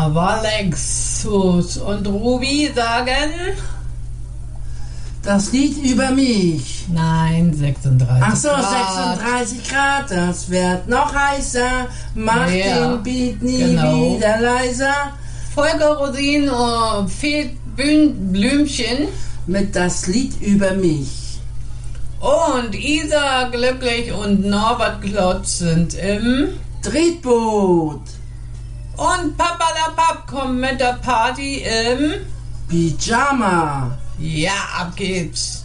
Walexus und Ruby sagen... Das Lied über mich. Nein, 36 Ach so, Grad. 36 Grad, das wird noch heißer. Mach Ja, den Beat nie genau. wieder leiser. Folge Rosin und Blümchen Mit das Lied über mich. und Isa Glücklich und Norbert Klotz sind im... Tretboot. Und Papa la Papp kommt mit der Party im... Pyjama. Ja, ab geht's.